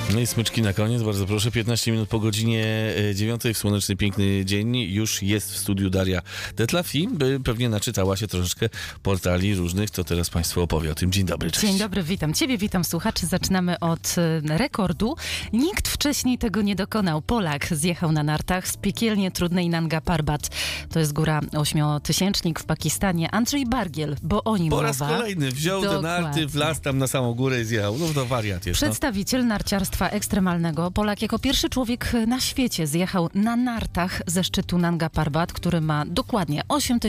No i smyczki na koniec, bardzo proszę. 15 minut po godzinie 9 w słoneczny, piękny dzień. Już jest w studiu Daria Detlaf-i, by pewnie naczytała się troszeczkę portali różnych, to teraz Państwu opowie o tym. Dzień dobry, cześć. Dzień dobry, witam Ciebie, witam słuchaczy. Zaczynamy od rekordu. Nikt wcześniej tego nie dokonał. Polak zjechał na nartach z piekielnie trudnej Nanga Parbat. To jest góra 8-tysięcznik w Pakistanie. Andrzej Bargiel, bo o nim Po mowa. raz kolejny wziął te narty, wlazł tam na samą górę i zjechał. No to wariat jest. Przedstawiciel narciarstwa ekstremalnego. Polak jako pierwszy człowiek na świecie zjechał na nartach ze szczytu Nanga Parbat, który ma dokładnie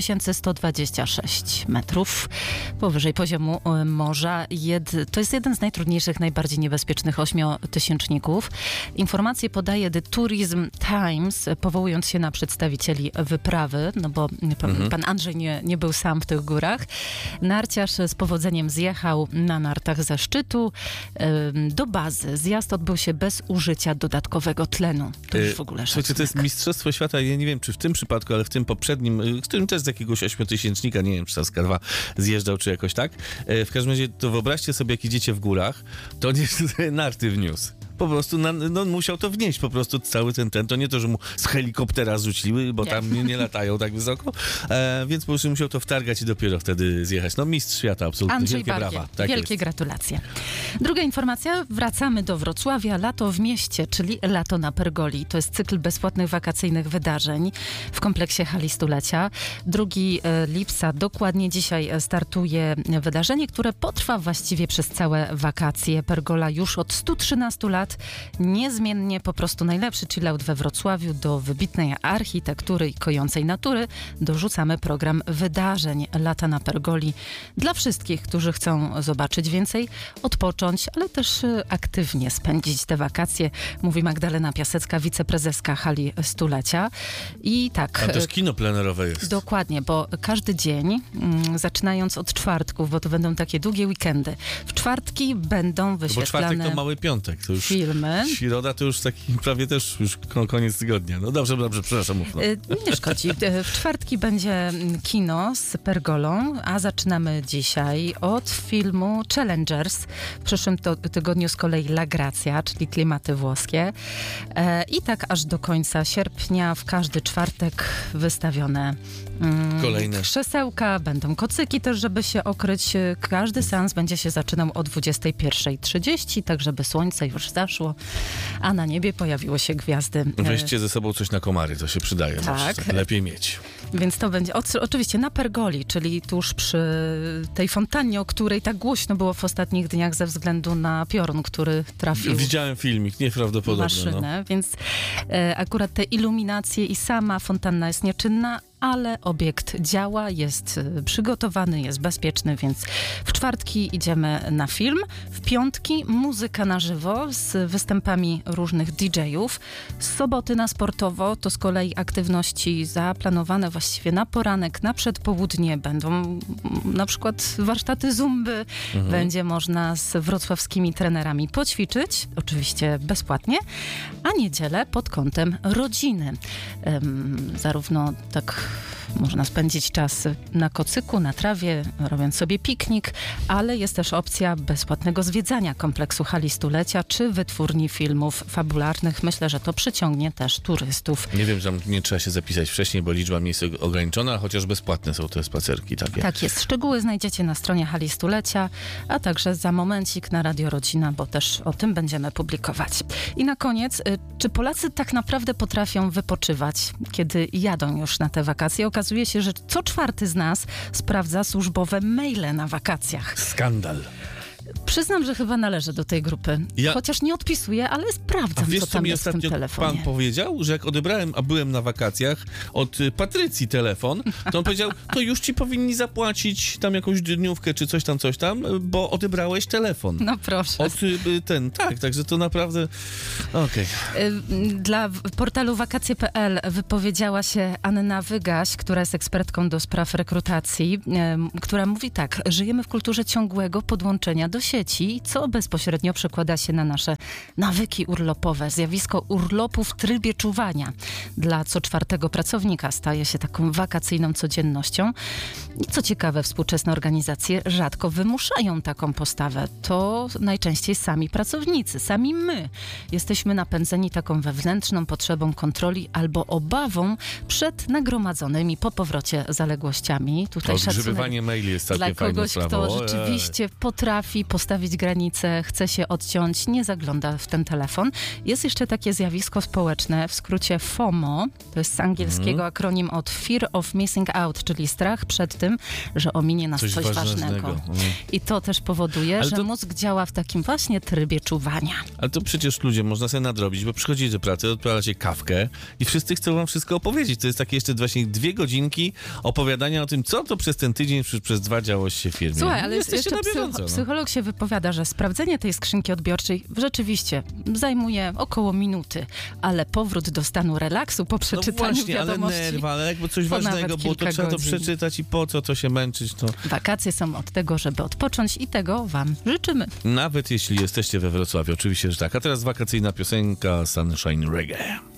8126 metrów powyżej poziomu morza. To jest jeden z najtrudniejszych, najbardziej niebezpiecznych 8-tysięczników. Informacje podaje The Tourism Times, powołując się na przedstawicieli wyprawy, no bo pan Andrzej nie był sam w tych górach. Narciarz z powodzeniem zjechał na nartach ze szczytu do bazy. Zjazd odbył się bez użycia dodatkowego tlenu. To już w ogóle słuchajcie, to jest Mistrzostwo Świata, ja nie wiem, czy w tym przypadku, ale w tym poprzednim, którym też z jakiegoś 8-tysięcznika, nie wiem, czy Saska 2 zjeżdżał, czy jakoś tak. W każdym razie, to wyobraźcie sobie, jak idziecie w górach, to nie narty wniósł. Po prostu musiał to wnieść, po prostu cały ten, to nie to, że mu z helikoptera rzuciły, bo tam nie latają tak wysoko, więc po prostu musiał to wtargać i dopiero wtedy zjechać. No mistrz świata, absolutnie. Andrzej Wielkie Bargiel. brawa. Tak Wielkie jest. gratulacje. Druga informacja, wracamy do Wrocławia. Lato w mieście, czyli Lato na Pergoli. To jest cykl bezpłatnych wakacyjnych wydarzeń w kompleksie hali stulecia. 2 lipca, dokładnie dzisiaj startuje wydarzenie, które potrwa właściwie przez całe wakacje. Pergola już od 113 lat niezmiennie po prostu najlepszy chillout we Wrocławiu. Do wybitnej architektury i kojącej natury dorzucamy program wydarzeń Lata na Pergoli dla wszystkich, którzy chcą zobaczyć więcej, odpocząć, ale też aktywnie spędzić te wakacje, mówi Magdalena Piasecka, wiceprezeska hali stulecia. I tak. A też kino plenerowe jest. Dokładnie, bo każdy dzień, zaczynając od czwartków, bo to będą takie długie weekendy, w czwartki będą wyświetlane bo czwartek to mały piątek, to już filmy. Środa to już taki prawie też już koniec tygodnia. No dobrze, przepraszam. Mów, no. Nie szkodzi. W czwartki będzie kino z Pergolą, a zaczynamy dzisiaj od filmu Challengers. W przyszłym tygodniu z kolei La Grazia, czyli klimaty włoskie. I tak aż do końca sierpnia w każdy czwartek wystawione kolejne krzesełka, będą kocyki też, żeby się okryć. Każdy seans będzie się zaczynał o 21:30, tak żeby słońce już zaszło, a na niebie pojawiły się gwiazdy. Weźcie ze sobą coś na komary, to się przydaje. Tak. Lepiej mieć. Więc to będzie oczywiście na Pergoli, czyli tuż przy tej fontannie, o której tak głośno było w ostatnich dniach ze względu na piorun, który trafił. Widziałem filmik, nieprawdopodobny. Maszynę, więc akurat te iluminacje i sama fontanna jest nieczynna, ale obiekt działa, jest przygotowany, jest bezpieczny, więc w czwartki idziemy na film, w piątki muzyka na żywo z występami różnych DJ-ów, z soboty na sportowo to z kolei aktywności zaplanowane właściwie na poranek, na przedpołudnie, będą na przykład warsztaty zumby, będzie można z wrocławskimi trenerami poćwiczyć, oczywiście bezpłatnie, a niedzielę pod kątem rodziny. Zarówno tak można spędzić czas na kocyku, na trawie, robiąc sobie piknik, ale jest też opcja bezpłatnego zwiedzania kompleksu hali stulecia czy wytwórni filmów fabularnych. Myślę, że to przyciągnie też turystów. Nie wiem, że nie trzeba się zapisać wcześniej, bo liczba miejsc ograniczona, a chociaż bezpłatne są te spacerki takie. Tak jest. Szczegóły znajdziecie na stronie hali stulecia, a także za momencik na Radio Rodzina, bo też o tym będziemy publikować. I na koniec, czy Polacy tak naprawdę potrafią wypoczywać, kiedy jadą już na te wakacje? Okazuje się, że co czwarty z nas sprawdza służbowe maile na wakacjach. Skandal. Przyznam, że chyba należę do tej grupy. Chociaż nie odpisuję, ale sprawdzam, wiesz, co tam mi jest w tym telefonie. Pan powiedział, że jak odebrałem, a byłem na wakacjach, od Patrycji telefon, to on powiedział, to już ci powinni zapłacić tam jakąś dniówkę, czy coś tam, bo odebrałeś telefon. No proszę. Także to naprawdę... Okej. Dla portalu wakacje.pl wypowiedziała się Anna Wygaś, która jest ekspertką do spraw rekrutacji, która mówi tak: żyjemy w kulturze ciągłego podłączenia do do sieci, co bezpośrednio przekłada się na nasze nawyki urlopowe. Zjawisko urlopu w trybie czuwania dla co czwartego pracownika staje się taką wakacyjną codziennością. I co ciekawe, współczesne organizacje rzadko wymuszają taką postawę. To najczęściej sami pracownicy, sami my. Jesteśmy napędzeni taką wewnętrzną potrzebą kontroli albo obawą przed nagromadzonymi po powrocie zaległościami. Tutaj odgrzebywanie maili jest dla takie fajne kogoś, sprawa. kto rzeczywiście potrafi postawić granice, chce się odciąć, nie zagląda w ten telefon. Jest jeszcze takie zjawisko społeczne, w skrócie FOMO, to jest z angielskiego akronim od Fear of Missing Out, czyli strach przed tym, że ominie nas coś ważnego. I to też powoduje, że mózg działa w takim właśnie trybie czuwania. Ale to przecież ludzie można sobie nadrobić, bo przychodzicie do pracy, odpalacie kawkę i wszyscy chcą wam wszystko opowiedzieć. To jest takie jeszcze właśnie 2 godzinki opowiadania o tym, co to przez ten tydzień, przez 2 działo się w firmie. Słuchaj, ale jeszcze na bieżąco, psycholog się wypowiada, że sprawdzenie tej skrzynki odbiorczej rzeczywiście zajmuje około minuty, ale powrót do stanu relaksu po przeczytaniu właśnie, wiadomości... ale jakby coś ważnego było, to trzeba to przeczytać i po co to się męczyć. To... Wakacje są od tego, żeby odpocząć i tego wam życzymy. Nawet jeśli jesteście we Wrocławiu, oczywiście, że tak. A teraz wakacyjna piosenka Sunshine Reggae.